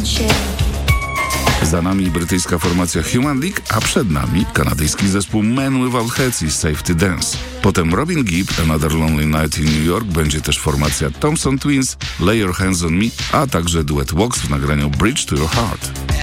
Za nami brytyjska formacja Human League, a przed nami kanadyjski zespół Men Without Heads i Safety Dance. Potem Robin Gibb, Another Lonely Night in New York, będzie też formacja Thompson Twins, Lay Your Hands on Me, a także duet Vox w nagraniu Bridge to Your Heart.